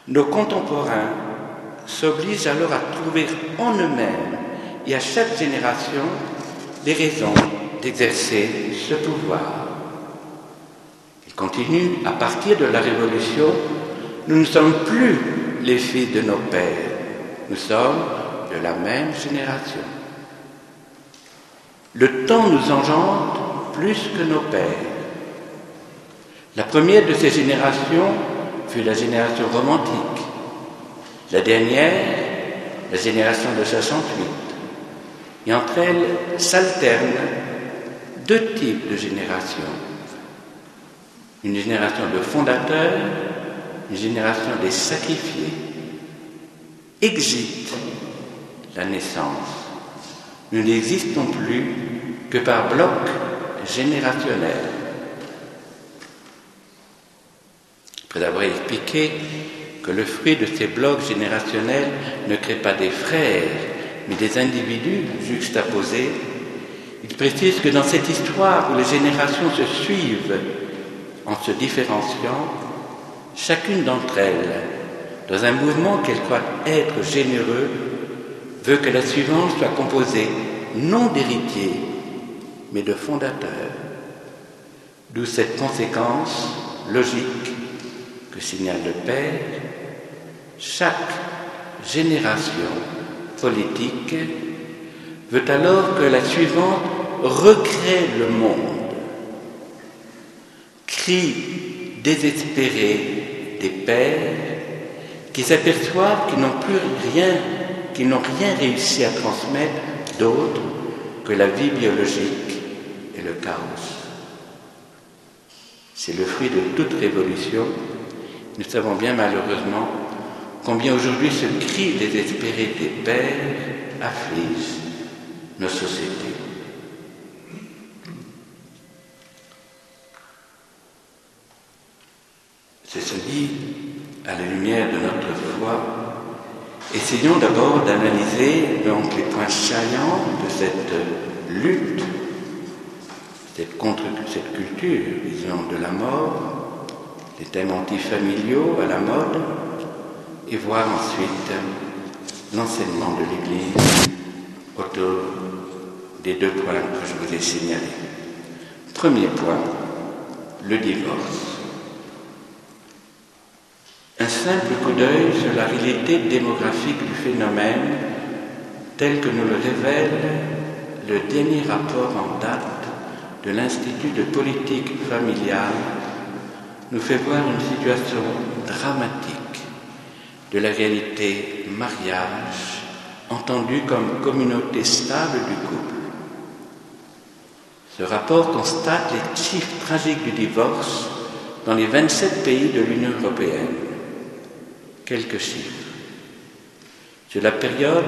Nos contemporains s'obligent alors à trouver en eux-mêmes et à chaque génération des raisons d'exercer ce pouvoir. Il continue, à partir de la Révolution, nous ne sommes plus les fils de nos pères, nous sommes de la même génération. Le temps nous engendre plus que nos pères. La première de ces générations fut la génération romantique. La dernière, la génération de 68. Et entre elles s'alternent deux types de générations. Une génération de fondateurs, une génération des sacrifiés. Exit la naissance. Nous n'existons plus que par bloc générationnel. Après avoir expliqué que le fruit de ces blocs générationnels ne crée pas des frères, mais des individus juxtaposés, il précise que dans cette histoire où les générations se suivent en se différenciant, chacune d'entre elles, dans un mouvement qu'elle croit être généreux, veut que la suivante soit composée non d'héritiers, mais de fondateurs. D'où cette conséquence logique que signale le Père: chaque génération politique veut alors que la suivante recrée le monde. Cri désespéré des pères qui s'aperçoivent qu'ils n'ont rien réussi à transmettre d'autre que la vie biologique et le chaos. C'est le fruit de toute révolution. Nous savons bien malheureusement combien aujourd'hui ce cri désespéré des pères afflige nos sociétés. Ceci dit, à la lumière de notre foi, essayons d'abord d'analyser donc les points saillants de cette lutte, contre cette culture, disons, de la mort, les thèmes antifamiliaux à la mode, et voir ensuite l'enseignement de l'Église autour des deux points que je vous ai signalés. Premier point, le divorce. Un simple coup d'œil sur la réalité démographique du phénomène, tel que nous le révèle le dernier rapport en date de l'Institut de politique familiale, nous fait voir une situation dramatique de la réalité mariage, entendue comme communauté stable du couple. Ce rapport constate les chiffres tragiques du divorce dans les 27 pays de l'Union européenne. Quelques chiffres. Sur la période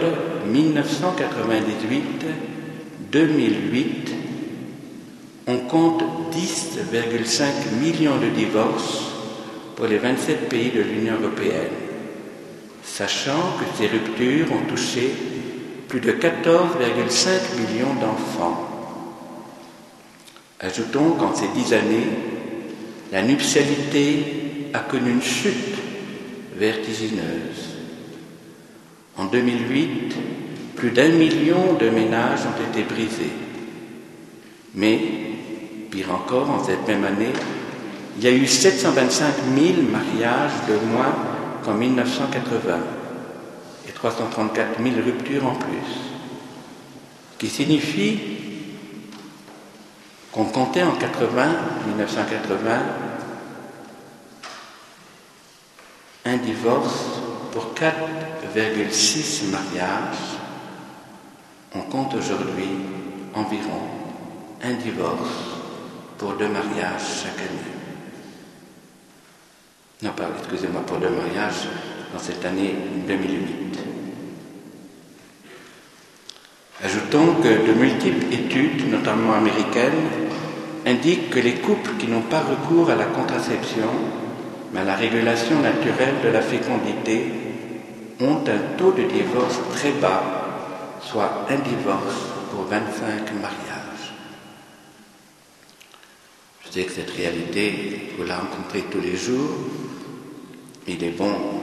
1998-2008, on compte 10,5 millions de divorces pour les 27 pays de l'Union européenne, sachant que ces ruptures ont touché plus de 14,5 millions d'enfants. Ajoutons qu'en ces 10 années, la nuptialité a connu une chute vertigineuse. En 2008, plus d'1 million de ménages ont été brisés. Mais, pire encore, en cette même année, il y a eu 725 000 mariages de moins qu'en 1980 et 334 000 ruptures en plus, ce qui signifie qu'on comptait en 1980, un divorce pour 4,6 mariages. On compte aujourd'hui environ un divorce pour 2 mariages chaque année. Non, pas, excusez-moi, pour 2 mariages dans cette année 2008. Ajoutons que de multiples études, notamment américaines, indiquent que les couples qui n'ont pas recours à la contraception, mais à la régulation naturelle de la fécondité, ont un taux de divorce très bas, soit un divorce pour 25 mariages. Je sais que cette réalité, vous la rencontrez tous les jours. Il est bon